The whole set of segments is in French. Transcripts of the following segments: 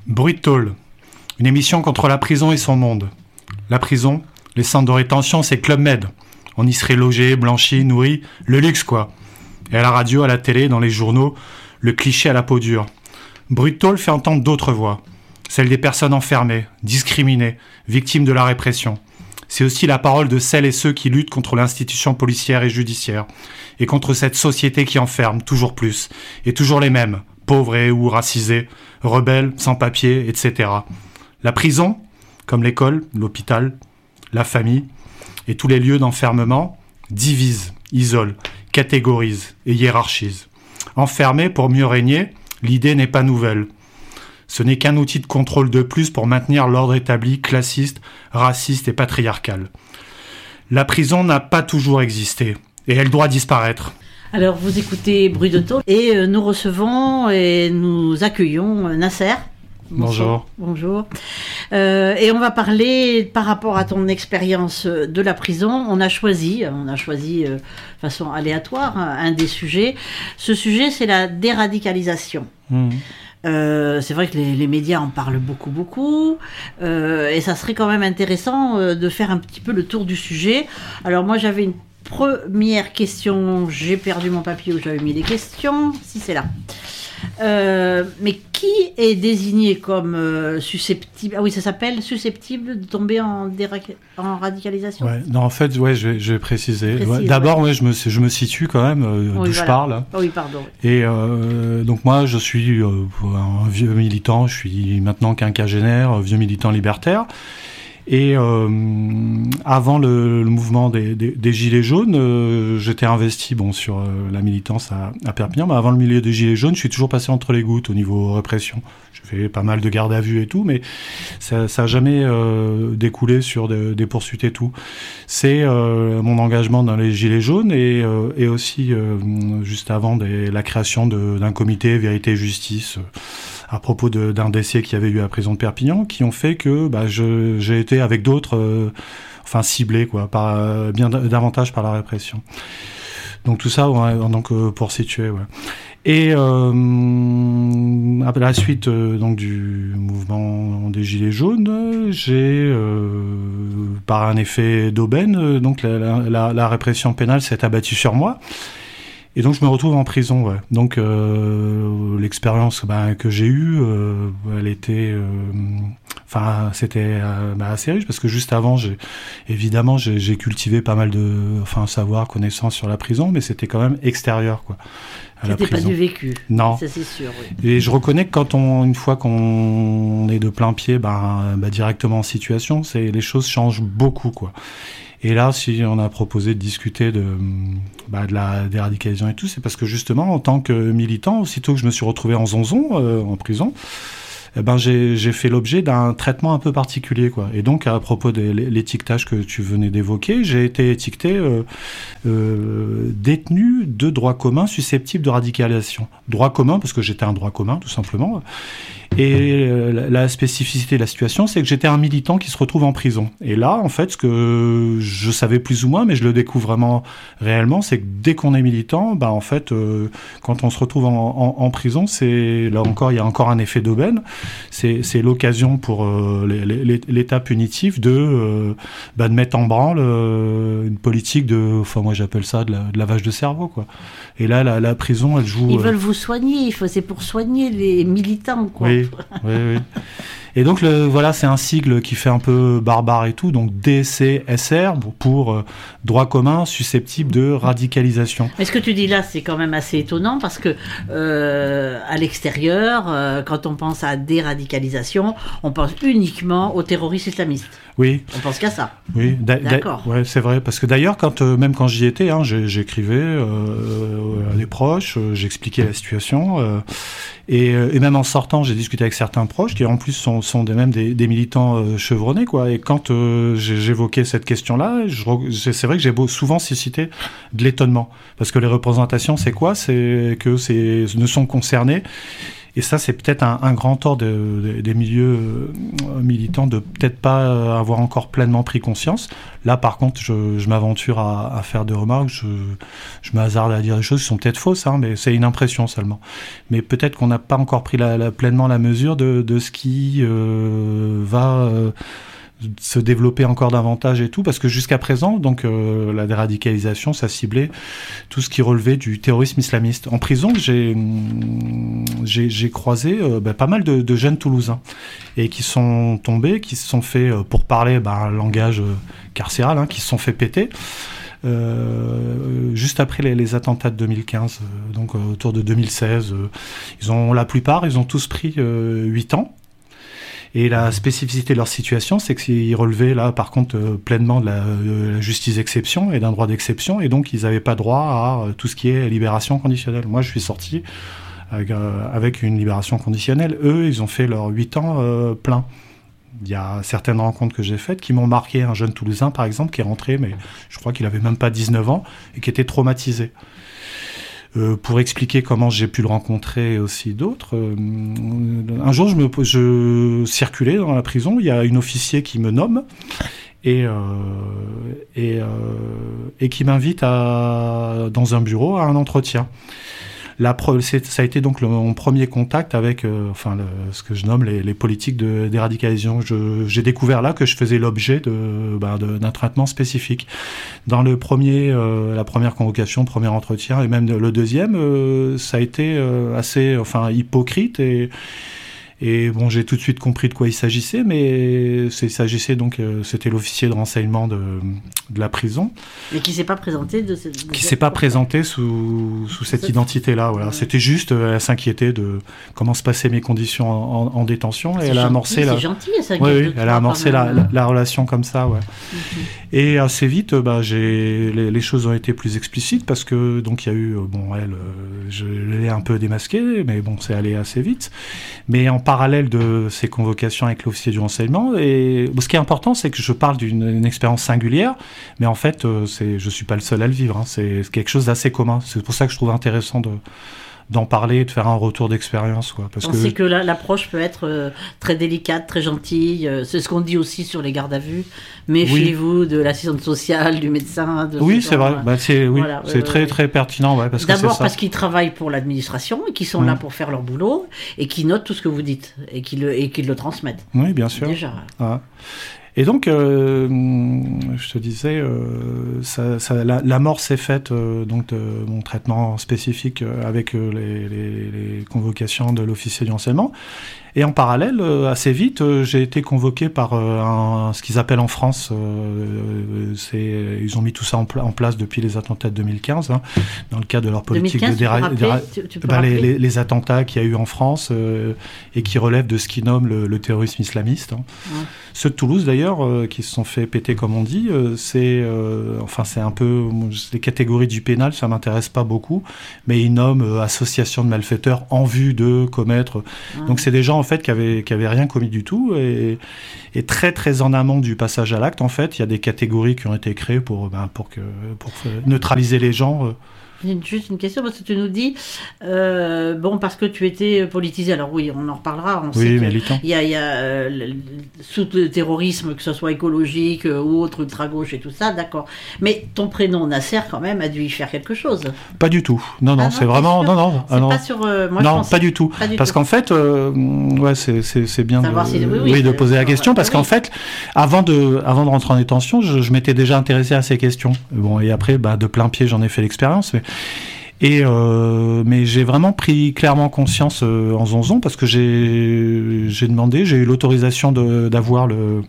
Bruit de tôle, une émission contre la prison et son monde. La prison, les centres de rétention, c'est Club Med. On y serait logé, blanchi, nourri, le luxe quoi. Et à la radio, à la télé, dans les journaux, le cliché à la peau dure. Bruit de tôle fait entendre d'autres voix. Celle des personnes enfermées, discriminées, victimes de la répression. C'est aussi la parole de celles et ceux qui luttent contre l'institution policière et judiciaire. Et contre cette société qui enferme toujours plus. Et toujours les mêmes, pauvres et ou racisés, rebelles, sans papiers, etc. La prison, comme l'école, l'hôpital, la famille et tous les lieux d'enfermement, divisent, isolent, catégorisent et hiérarchisent. Enfermer pour mieux régner, l'idée n'est pas nouvelle. Ce n'est qu'un outil de contrôle de plus pour maintenir l'ordre établi, classiste, raciste et patriarcal. La prison n'a pas toujours existé et elle doit disparaître. Alors vous écoutez Bruit de tôle et nous recevons et nous accueillons Nasser. Bonjour. Bonjour. Et on va parler par rapport à ton expérience de la prison. On a choisi de façon aléatoire un des sujets. Ce sujet, c'est la déradicalisation. C'est vrai que les médias en parlent beaucoup, et ça serait quand même intéressant de faire un petit peu le tour du sujet. Alors moi j'avais une première question, j'ai perdu mon papier où j'avais mis les questions, si c'est là. Mais qui est désigné comme susceptible, ah oui ça s'appelle susceptible de tomber en radicalisation? Ouais, non, en fait, ouais, je vais préciser. D'abord, ouais, je me situe quand même d'où je parle. Oh, oui, pardon. Et donc moi, je suis un vieux militant, je suis maintenant quinquagénaire, vieux militant libertaire. Et avant le mouvement des Gilets jaunes, j'étais investi sur la militance à Perpignan, mais avant le milieu des Gilets jaunes, je suis toujours passé entre les gouttes au niveau répression. J'ai fait pas mal de garde à vue et tout, mais ça n'a jamais découlé sur des poursuites et tout. C'est mon engagement dans les Gilets jaunes et aussi juste avant la création d'un comité Vérité et Justice à propos d'un décès qu'il y avait eu à la prison de Perpignan, qui ont fait que j'ai été avec d'autres ciblé bien davantage par la répression. Donc tout ça pour situer. Ouais. Et à la suite du mouvement des Gilets jaunes, j'ai par un effet d'aubaine, la répression pénale s'est abattue sur moi. Et donc je me retrouve en prison, ouais. Donc l'expérience que j'ai eue, elle était, c'était assez riche parce que juste avant, j'ai cultivé pas mal de, savoir, connaissances sur la prison, mais c'était quand même extérieur, quoi. C'était pas du vécu. Non. Ça c'est sûr. Oui. Et je reconnais que une fois qu'on est de plein pied, directement en situation, les choses changent beaucoup, quoi. Et là, si on a proposé de discuter de la déradicalisation et tout, c'est parce que justement, en tant que militant, aussitôt que je me suis retrouvé en zonzon, en prison, j'ai fait l'objet d'un traitement un peu particulier, quoi. Et donc, à propos de l'étiquetage que tu venais d'évoquer, j'ai été étiqueté détenu de droit commun susceptible de radicalisation. Droit commun, parce que j'étais un droit commun, tout simplement. Et la spécificité de la situation, c'est que j'étais un militant qui se retrouve en prison. Et là, en fait, ce que je savais plus ou moins, mais je le découvre vraiment réellement, c'est que dès qu'on est militant, quand on se retrouve en prison, là encore, il y a encore un effet d'aubaine. C'est l'occasion pour l'État punitif de mettre en branle une politique moi j'appelle ça de lavage de cerveau, quoi. Et là, la prison, elle joue... Ils veulent vous soigner, c'est pour soigner les militants, quoi. Oui. Et donc, c'est un sigle qui fait un peu barbare et tout, donc DCSR, pour droit commun susceptible de radicalisation. Mais ce que tu dis là, c'est quand même assez étonnant, parce que à l'extérieur, quand on pense à déradicalisation, on pense uniquement aux terroristes islamistes. Oui. On pense qu'à ça. Oui, d'accord. Ouais, c'est vrai, parce que d'ailleurs, même quand j'y étais, j'écrivais à des proches, j'expliquais la situation, et même en sortant, j'ai discuté avec certains proches qui en plus sont des militants chevronnés, quoi. Et quand j'évoquais cette question-là, c'est vrai que j'ai souvent suscité de l'étonnement, parce que les représentations, c'est quoi ? C'est que ne sont concernés Et ça, c'est peut-être un grand tort des milieux militants de peut-être pas avoir encore pleinement pris conscience. Là, par contre, je m'aventure à faire des remarques, je me hasarde à dire des choses qui sont peut-être fausses, hein, mais c'est une impression seulement. Mais peut-être qu'on n'a pas encore pris pleinement la mesure de ce qui va se développer encore davantage et tout, parce que jusqu'à présent, donc la déradicalisation, ça ciblait tout ce qui relevait du terrorisme islamiste. En prison, j'ai croisé pas mal de jeunes Toulousains et qui sont tombés, qui se sont fait, pour parler un langage carcéral, hein, qui se sont fait péter. Juste après les attentats de 2015, donc autour de 2016, la plupart, ils ont tous pris 8 ans. Et la spécificité de leur situation, c'est qu'ils relevaient là, par contre, pleinement de la justice d'exception et d'un droit d'exception, et donc ils n'avaient pas droit à tout ce qui est libération conditionnelle. Moi, je suis sorti avec une libération conditionnelle. Eux, ils ont fait leurs 8 ans plein. Il y a certaines rencontres que j'ai faites qui m'ont marqué. Un jeune Toulousain, par exemple, qui est rentré, mais je crois qu'il avait même pas 19 ans, et qui était traumatisé. Pour expliquer comment j'ai pu le rencontrer aussi d'autres, un jour je circulais dans la prison, il y a une officier qui me nomme et qui m'invite dans un bureau à un entretien. Ça a été donc mon premier contact avec ce que je nomme les politiques de déradicalisation. J'ai découvert là que je faisais l'objet d'un traitement spécifique. Dans la première convocation, premier entretien, et même le deuxième, ça a été assez hypocrite et bon, j'ai tout de suite compris de quoi il s'agissait, mais c'était l'officier de renseignement de la prison. Mais qui s'est pas présenté qui s'est pas présenté sous cette identité-là. Voilà. Ouais. C'était juste, elle s'inquiétait de comment se passaient mes conditions en détention, et elle a amorcé c'est gentil, elle oui, elle a amorcé la relation comme ça, ouais. Mm-hmm. Et assez vite, les choses ont été plus explicites parce que donc il y a eu, je l'ai un peu démasqué, mais bon, c'est allé assez vite. Mais en parallèle de ces convocations avec l'officier du renseignement, et ce qui est important, c'est que je parle d'une expérience singulière, mais en fait, je suis pas le seul à le vivre, hein, c'est quelque chose d'assez commun. C'est pour ça que je trouve intéressant d'en parler, de faire un retour d'expérience, quoi. On sait que l'approche peut être très délicate, très gentille. C'est ce qu'on dit aussi sur les gardes à vue. Méfiez-vous de l'assistante sociale, du médecin. Oui, c'est vrai. C'est très très pertinent, ouais, parce d'abord que c'est parce qu'ils travaillent pour l'administration et qu'ils sont là pour faire leur boulot et qui notent tout ce que vous dites et qu'ils le transmettent. Oui, bien sûr. Déjà. Ah. Et donc, je te disais, l'amorce s'est faite donc de mon traitement spécifique avec les convocations de l'officier du renseignement. Et en parallèle, assez vite, j'ai été convoqué par ce qu'ils appellent en France, ils ont mis tout ça en place depuis les attentats de 2015, hein, dans le cadre de leur politique 2015, les attentats qu'il y a eu en France et qui relèvent de ce qu'ils nomment le terrorisme islamiste. Hein. Ouais. Ceux de Toulouse, d'ailleurs, qui se sont fait péter, comme on dit, c'est un peu les catégories du pénal, ça m'intéresse pas beaucoup, mais ils nomment association de malfaiteurs en vue de commettre. Ouais. Donc c'est des gens en fait qui avaient rien commis du tout, et très très en amont du passage à l'acte, en fait, il y a des catégories qui ont été créées pour neutraliser les gens. Juste une question, parce que tu nous dis, parce que tu étais politisé, alors oui, on en reparlera, on sait militant. Il y a sous le terrorisme, que ce soit écologique ou autre, ultra-gauche et tout ça, d'accord. Mais ton prénom, Nasser, quand même, a dû y faire quelque chose. Pas du tout. Non, c'est vraiment... Non. C'est pas sur... moi, non, pas du tout. Parce qu'en fait, c'est bien de poser la question, parce qu'en fait, avant de rentrer en détention, je m'étais déjà intéressé à ces questions. Bon, et après, de plein pied, j'en ai fait l'expérience, mais j'ai vraiment pris clairement conscience en zonzon, parce que j'ai eu l'autorisation d'avoir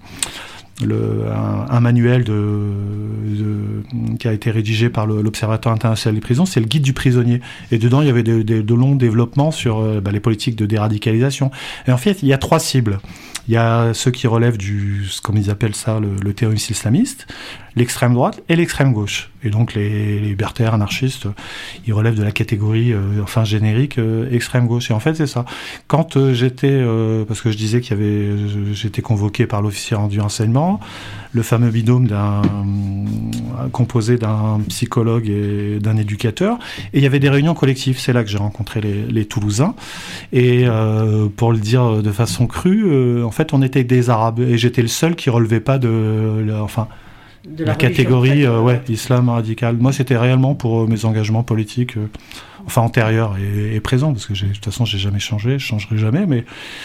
un manuel qui a été rédigé par l'Observatoire international des prisons, c'est le guide du prisonnier. Et dedans, il y avait de longs développements sur les politiques de déradicalisation. Et en fait, il y a 3 cibles. Il y a ceux qui relèvent comme ils appellent ça, le terrorisme islamiste. l'extrême droite et l'extrême gauche. Et donc les libertaires, anarchistes, ils relèvent de la catégorie, générique, extrême gauche. Et en fait, c'est ça. Quand j'étais, parce que je disais j'étais convoqué par l'officier du renseignement, le fameux binôme composé d'un psychologue et d'un éducateur, et il y avait des réunions collectives. C'est là que j'ai rencontré les Toulousains. Et pour le dire de façon crue, en fait, on était des Arabes, et j'étais le seul qui relevait pas de la catégorie islam radical. Moi, c'était réellement pour mes engagements politiques, antérieurs et présents, parce que de toute façon, j'ai jamais changé, je changerai jamais, mais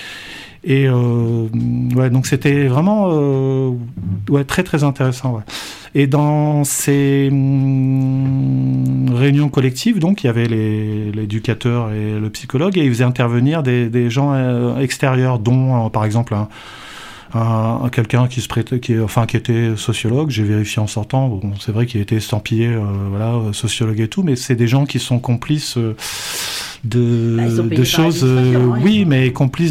donc c'était vraiment très très intéressant. Ouais. Et dans ces réunions collectives, donc il y avait l'éducateur et le psychologue, et ils faisaient intervenir des gens extérieurs, dont par exemple quelqu'un qui était sociologue. J'ai vérifié en sortant. Bon, c'est vrai qu'il était estampillé, sociologue et tout, mais c'est des gens qui sont complices de choses. Oui, mais complices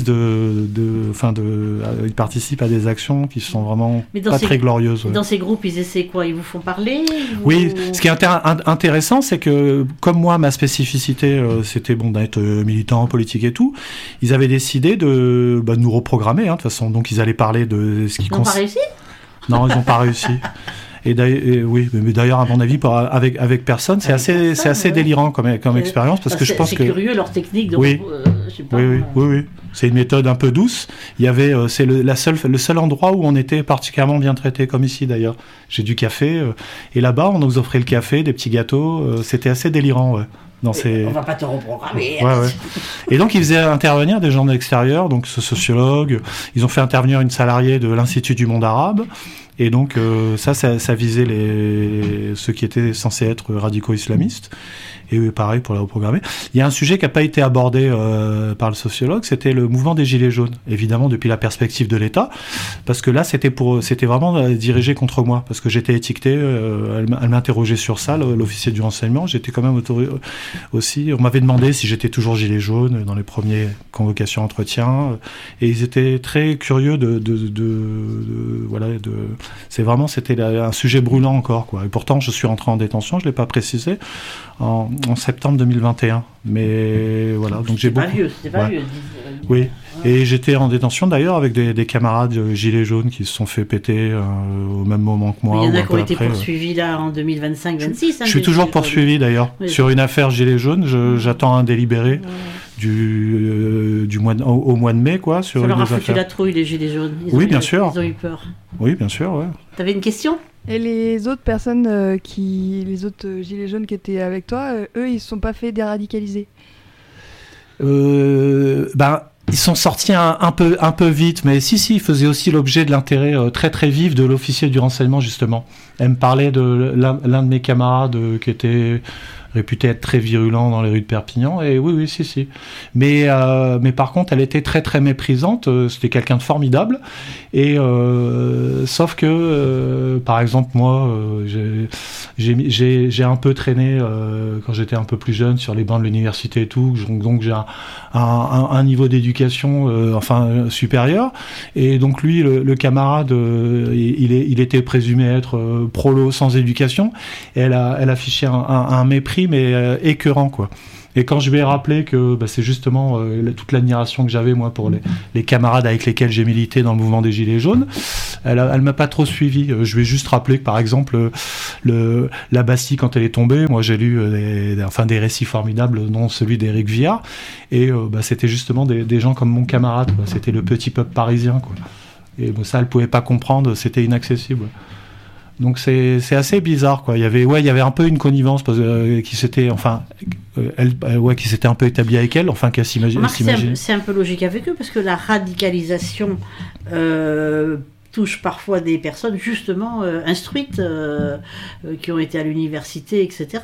ils participent à des actions qui sont vraiment pas très glorieuses. Ouais. Dans ces groupes, ils essaient quoi ? Ils vous font parler ? Oui, ce qui est intéressant, c'est que comme moi, ma spécificité, c'était d'être militant politique et tout, ils avaient décidé de nous reprogrammer, de toute façon. Donc ils allaient parler de ce qui... Ils n'ont pas réussi ? Non, ils n'ont pas réussi. Oui, mais d'ailleurs, à mon avis, avec personne, c'est assez délirant comme expérience, parce que je pense que... C'est curieux, leur technique. Donc, oui. Je sais pas, oui. C'est une méthode un peu douce. Il y avait, c'est le seul endroit où on était particulièrement bien traité, comme ici d'ailleurs. J'ai du café, et là-bas, on nous offrait le café, des petits gâteaux. C'était assez délirant, ouais. On va pas te reprogrammer. Ouais. Et donc, ils faisaient intervenir des gens de l'extérieur, donc ce sociologue. Ils ont fait intervenir une salariée de l'Institut du monde arabe. Et donc, ça visait ceux qui étaient censés être radicaux islamistes. Et pareil pour la reprogrammer. Il y a un sujet qui n'a pas été abordé par le sociologue, c'était le mouvement des Gilets jaunes. Évidemment, depuis la perspective de l'État, parce que là, c'était vraiment dirigé contre moi, parce que j'étais étiqueté. Elle m'interrogeait sur ça, l'officier du renseignement. J'étais quand même autorisé aussi. On m'avait demandé si j'étais toujours gilet jaune dans les premiers convocations entretiens, et ils étaient très curieux c'était un sujet brûlant encore, quoi. Et pourtant, je suis rentré en détention, je l'ai pas précisé, en septembre 2021. Mais voilà, donc j'ai beaucoup... C'était pas vieux. Oui, et j'étais en détention d'ailleurs avec des camarades gilets jaunes qui se sont fait péter au même moment que moi. Il y en a qui ont été poursuivis là en 2025-26. Je suis toujours poursuivi d'ailleurs sur une affaire gilets jaunes. J'attends un délibéré au mois de mai, quoi. Sur ça leur a foutu la trouille, les gilets jaunes. Bien sûr. Ils ont eu peur. Oui, bien sûr, ouais. T'avais une question ? Et les autres personnes, les autres gilets jaunes qui étaient avec toi, eux, ils se sont pas fait déradicaliser ? Ils sont sortis un peu vite, mais si, ils faisaient aussi l'objet de l'intérêt très très vif de l'officier du renseignement, justement. Elle me parlait de l'un de mes camarades qui était réputé être très virulent dans les rues de Perpignan, et oui, si. Mais par contre, elle était très très méprisante, c'était quelqu'un de formidable, et sauf que, par exemple, moi, j'ai un peu traîné quand j'étais un peu plus jeune sur les bancs de l'université et tout, donc j'ai un niveau d'éducation supérieur, et donc lui, le camarade, il était présumé être prolo sans éducation, et elle affichait un mépris, mais écœurant, quoi. Et quand je lui ai rappelé que c'est justement toute l'admiration que j'avais, moi, pour les camarades avec lesquels j'ai milité dans le mouvement des Gilets jaunes, elle m'a pas trop suivi. Je lui ai juste rappelé que, par exemple, la Bastille, quand elle est tombée, moi, j'ai lu des récits formidables, dont celui d'Éric Viard, et c'était justement des gens comme mon camarade, quoi. C'était le petit peuple parisien, quoi. Et ça, elle pouvait pas comprendre, c'était inaccessible. Donc c'est assez bizarre, quoi. Il y avait un peu une connivence qui s'était qui s'était un peu établie avec elle, qu'elle s'imaginait. C'est un peu logique avec eux, parce que la radicalisation touche parfois des personnes justement instruites qui ont été à l'université, etc. Non ?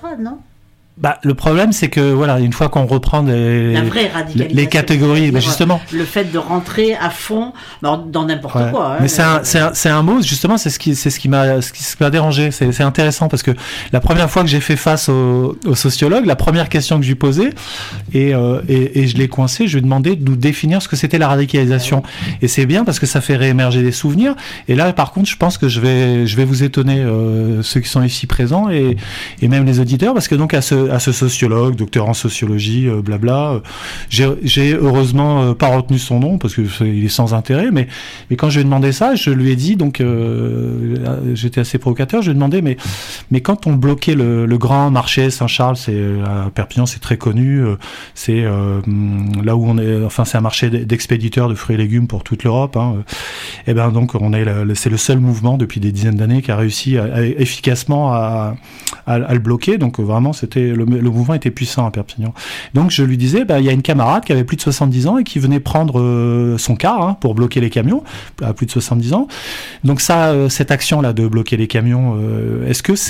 Le problème, c'est que voilà, une fois qu'on reprend la vraie radicalisation, les catégories, justement, le fait de rentrer à fond dans n'importe quoi. Mais c'est un mot, justement, c'est ce qui m'a dérangé. C'est intéressant parce que la première fois que j'ai fait face au sociologue, la première question que je lui posais et je l'ai coincé, je lui ai demandé de nous définir ce que c'était la radicalisation. Et c'est bien parce que ça fait réémerger des souvenirs. Et là, par contre, je pense que je vais vous étonner, ceux qui sont ici présents et même les auditeurs, parce que donc à ce sociologue, docteur en sociologie, blabla. J'ai heureusement pas retenu son nom parce que il est sans intérêt, mais quand je lui ai demandé ça, je lui ai dit, donc j'étais assez provocateur, je lui ai demandé mais quand on bloquait le grand marché Saint-Charles, c'est à Perpignan, c'est très connu, c'est là où on est, enfin c'est un marché d'expéditeurs de fruits et légumes pour toute l'Europe, et ben donc c'est le seul mouvement depuis des dizaines d'années qui a réussi efficacement à le bloquer, donc vraiment c'était le mouvement était puissant à Perpignan. Donc je lui disais, il y a une camarade qui avait plus de 70 ans et qui venait prendre son car pour bloquer les camions à plus de 70 ans. Donc ça, cette action-là de bloquer les camions, est-ce que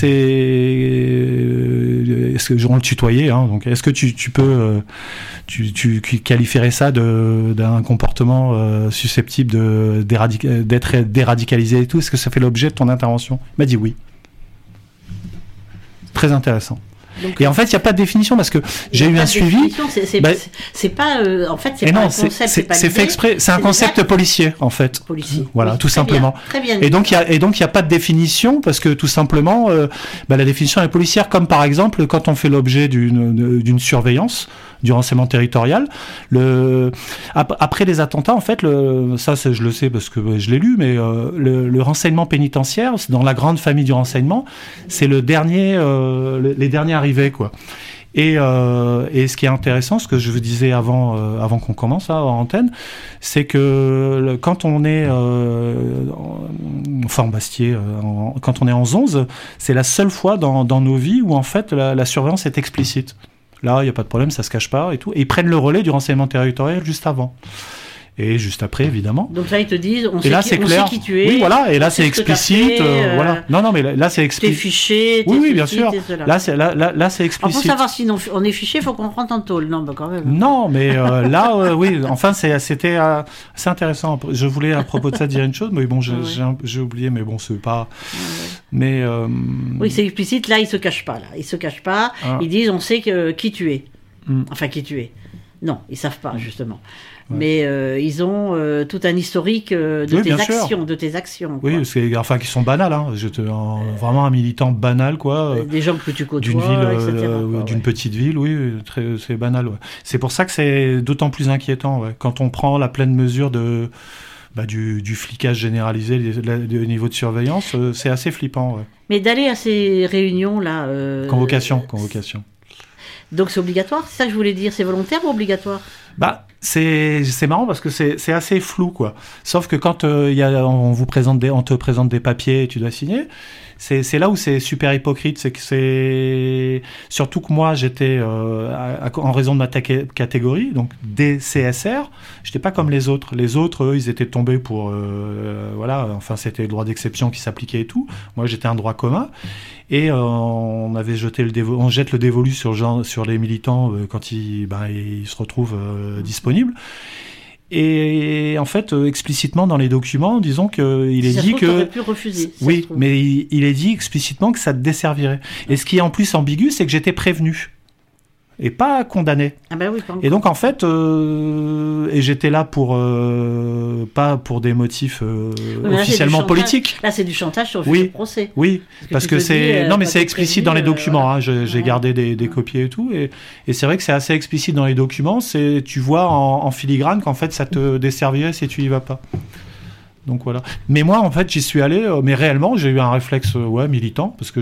on le tutoyait, donc est-ce que tu peux tu qualifierais ça d'un comportement susceptible d'être déradicalisé et tout? Est-ce que ça fait l'objet de ton intervention? Il m'a dit oui. Très intéressant. Donc, et en fait, il n'y a pas de définition parce que j'ai eu un suivi. C'est pas, en fait, c'est pas un concept. C'est fait exprès. C'est un concept policier, en fait. Policier. Voilà, oui, tout simplement. Très bien. Et donc, il n'y a pas de définition parce que tout simplement, la définition est policière, comme par exemple quand on fait l'objet d'une surveillance du renseignement territorial. Après les attentats, en fait, je le sais parce que je l'ai lu, mais le renseignement pénitentiaire, dans la grande famille du renseignement, c'est les derniers arrivés, quoi. Et ce qui est intéressant, ce que je vous disais avant qu'on commence en antenne, c'est que quand on est en Bastier, quand on est en 11, c'est la seule fois dans nos vies où en fait la surveillance est explicite. Là, il n'y a pas de problème, ça se cache pas et tout. Et ils prennent le relais du renseignement territorial juste avant. Et juste après, évidemment. Donc là, ils te disent, on sait qui tu es. Oui, voilà. Et là, c'est explicite. Voilà. Non, mais là, c'est explicite. T'es fiché. Oui, bien sûr. Là, c'est explicite. Pour savoir si on est fiché, il faut qu'on rentre en tôle. Non, quand même. Non, mais là, oui. Enfin, c'était assez intéressant. Je voulais, à propos de ça, dire une chose, mais bon, j'ai oublié, mais bon, c'est pas. Mais. Oui, c'est explicite. Là, ils se cachent pas. Ils se cachent pas. Ils disent, on sait qui tu es. Enfin, qui tu es. Non, ils savent pas, justement. Ouais. Mais ils ont tout un historique de tes actions. Quoi. Oui, qui sont banales. Vraiment un militant banal, quoi. Des gens que tu côtoies, d'une ville, d'une petite ville, oui, c'est banal. Ouais. C'est pour ça que c'est d'autant plus inquiétant, quand on prend la pleine mesure du flicage généralisé, du niveau de surveillance, c'est assez flippant. Ouais. Mais d'aller à ces réunions-là... Convocation. Donc c'est obligatoire, c'est ça que je voulais dire, c'est volontaire ou obligatoire ? C'est marrant parce que c'est assez flou, quoi. Sauf que quand on te présente des papiers et tu dois signer, c'est là où c'est super hypocrite, c'est que c'est surtout que moi j'étais en raison de ma catégorie, donc DCSR, j'étais pas comme les autres. Les autres, eux, ils étaient tombés pour c'était le droit d'exception qui s'appliquait et tout. Moi, j'étais un droit commun. Et on jette le dévolu sur les militants quand ils se retrouvent disponibles. Et en fait, explicitement dans les documents, disons qu'il est dit que... Tu aurais pu refuser. Oui, mais il est dit explicitement que ça te desservirait. Et ce qui est en plus ambigu, c'est que j'étais prévenu. Et pas condamné. Ah ben oui, et donc en fait, et j'étais là pas pour des motifs officiellement politiques. Là, c'est du chantage sur le procès. Oui, parce que c'est c'est explicite dans les documents. J'ai gardé des copies et tout, et c'est vrai que c'est assez explicite dans les documents. Tu vois en filigrane qu'en fait ça te desservirait si tu y vas pas. Donc voilà. Mais moi, en fait, j'y suis allé, mais réellement, j'ai eu un réflexe militant, parce que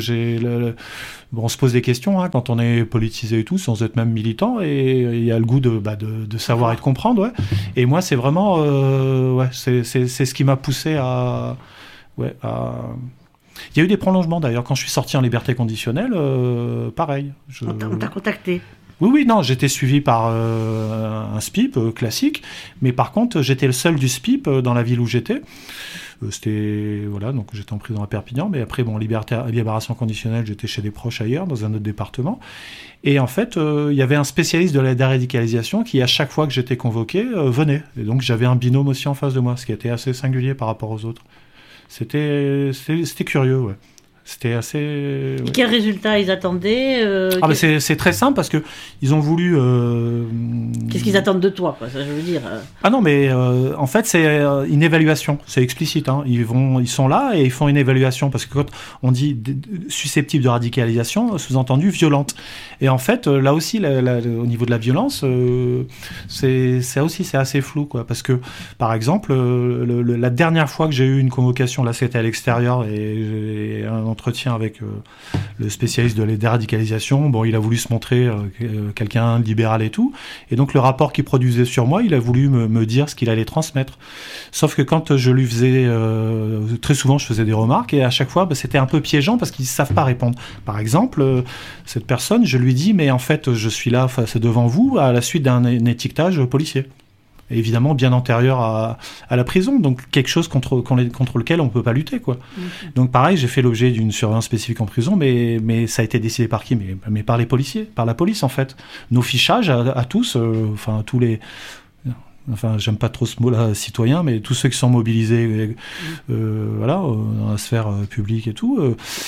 on se pose des questions quand on est politisé et tout, sans être même militant, et il y a le goût de savoir et de comprendre. Ouais. Et moi, c'est vraiment... c'est ce qui m'a poussé à... Il y a eu des prolongements, d'ailleurs. Quand je suis sorti en liberté conditionnelle, pareil. On t'a contacté. Oui, non, j'étais suivi par un SPIP classique, mais par contre, j'étais le seul du SPIP dans la ville où j'étais. Voilà, donc j'étais en prison à Perpignan, mais après, libération conditionnelle, j'étais chez des proches ailleurs, dans un autre département. Et en fait, il y avait un spécialiste de la déradicalisation qui, à chaque fois que j'étais convoqué, venait. Et donc, j'avais un binôme aussi en face de moi, ce qui était assez singulier par rapport aux autres. C'était curieux, ouais. C'était assez... Et quel résultat ils attendaient c'est très simple parce que ils ont voulu... Qu'est-ce qu'ils attendent de toi, quoi, ça je veux dire Ah non, mais en fait, c'est une évaluation. C'est explicite. Hein. Ils sont là et ils font une évaluation parce que quand on dit susceptible de radicalisation, sous-entendu violente. Et en fait, là aussi, au niveau de la violence, c'est assez flou, quoi. Parce que, par exemple, la dernière fois que j'ai eu une convocation, là, c'était à l'extérieur et un entretien avec le spécialiste de la déradicalisation. Bon, il a voulu se montrer quelqu'un de libéral et tout. Et donc, le rapport qu'il produisait sur moi, il a voulu me dire ce qu'il allait transmettre. Sauf que quand je lui faisais... très souvent, je faisais des remarques et à chaque fois, c'était un peu piégeant parce qu'ils ne savent pas répondre. Par exemple, cette personne, je lui dis, mais en fait, je suis là face devant vous à la suite d'un étiquetage policier. Et évidemment bien antérieur à la prison, donc quelque chose contre lequel on ne peut pas lutter, quoi. Donc pareil, j'ai fait l'objet d'une surveillance spécifique en prison, mais ça a été décidé par qui ? Mais par les policiers, par la police en fait. Nos fichages à tous, tous les... Enfin, j'aime pas trop ce mot-là, citoyen, mais tous ceux qui sont mobilisés, dans la sphère publique et tout,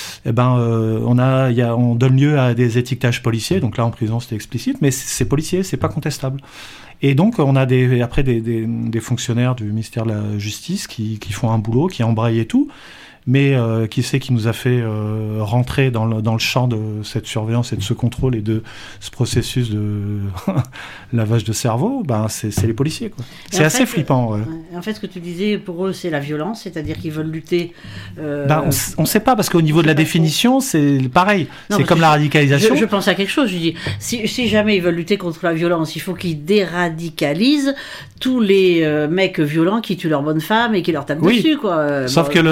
on donne lieu à des étiquetages policiers. Donc là, en prison, c'était explicite, mais c'est policier, c'est pas contestable. Et donc, on a des fonctionnaires du ministère de la Justice qui font un boulot, qui embrayent et tout. Mais qui c'est qui nous a fait rentrer dans le champ de cette surveillance et de ce contrôle et de ce processus de lavage de cerveau, c'est les policiers, quoi. C'est assez flippant. Ouais. En fait, ce que tu disais, pour eux, c'est la violence, c'est-à-dire qu'ils veulent lutter... on ne sait pas, parce qu'au niveau de la définition, c'est pareil. Non, c'est comme la radicalisation. Je pense à quelque chose, je dis, si jamais ils veulent lutter contre la violence, il faut qu'ils déradicalisent tous les mecs violents qui tuent leurs bonnes femmes et qui leur tapent dessus, quoi. Sauf que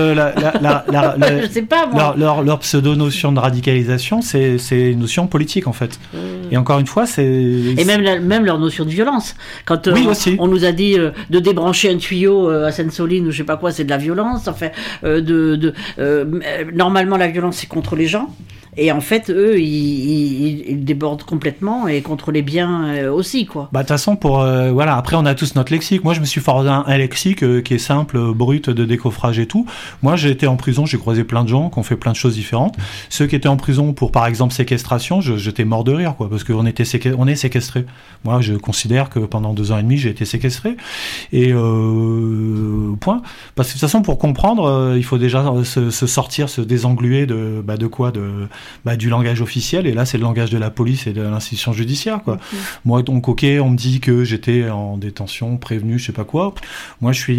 je sais pas, moi. Leur pseudo-notion de radicalisation, c'est une notion politique, en fait. Et encore une fois, c'est... Et même leur notion de violence. Quand on nous a dit de débrancher un tuyau à Sainte-Soline ou je sais pas quoi, c'est de la violence. Enfin, normalement, la violence, c'est contre les gens. Et en fait, eux, ils débordent complètement et contre les biens aussi, quoi. De toute façon, après, on a tous notre lexique. Moi, je me suis formé un lexique qui est simple, brut, de décoffrage et tout. Moi, j'ai été en prison, j'ai croisé plein de gens qui ont fait plein de choses différentes. Ceux qui étaient en prison pour, par exemple, séquestration, j'étais mort de rire, quoi, parce qu'on est séquestrés. Moi, je considère que pendant 2 ans et demi, j'ai été séquestré. Et point. Parce que de toute façon, pour comprendre, il faut déjà se sortir, se désengluer de quoi, du langage officiel, et là c'est le langage de la police et de l'institution judiciaire, quoi. Moi, donc on me dit que j'étais en détention, prévenu, je sais pas quoi. Moi je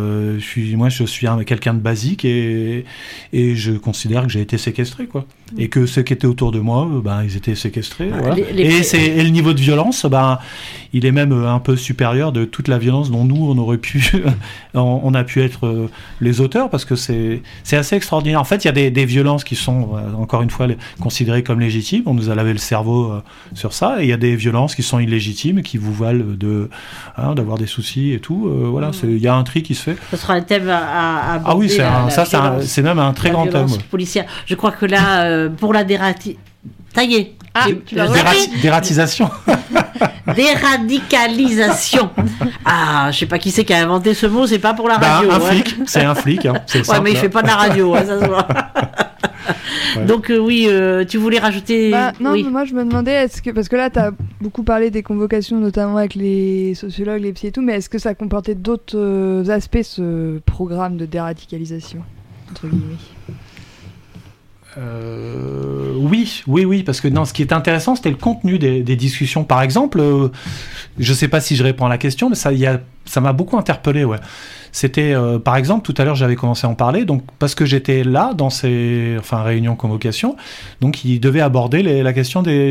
suis quelqu'un de basique et je considère que j'ai été séquestré, quoi. Et que ceux qui étaient autour de moi, ils étaient séquestrés. Voilà. Et le niveau de violence, il est même un peu supérieur de toute la violence dont nous on a pu être les auteurs, parce que c'est assez extraordinaire. En fait, il y a des violences qui sont encore une fois considérées comme légitimes. On nous a lavé le cerveau sur ça. Et il y a des violences qui sont illégitimes, qui vous valent d'avoir des soucis et tout. Voilà, il y a un tri qui se fait. Ce sera un thème à aborder. Ah oui, c'est même un très grand thème. Policière. Je crois que là, pour la taillé. Dératisation. Déradicalisation. Je sais pas qui c'est qui a inventé ce mot, c'est pas pour la radio. Flic, c'est un flic. C'est simple, mais il fait pas de la radio, ça se voit. Ouais. Donc tu voulais rajouter... Non, oui. Mais moi je me demandais, parce que là tu as beaucoup parlé des convocations, notamment avec les sociologues, les psy et tout, mais est-ce que ça comportait d'autres aspects, ce programme de déradicalisation, entre guillemets? Oui, parce que ce qui est intéressant, c'était le contenu des discussions. Par exemple, je sais pas si je réponds à la question, mais ça m'a beaucoup interpellé, ouais. C'était, par exemple, tout à l'heure, j'avais commencé à en parler, donc, parce que j'étais là, dans ces réunions convocation, donc il devait aborder la question des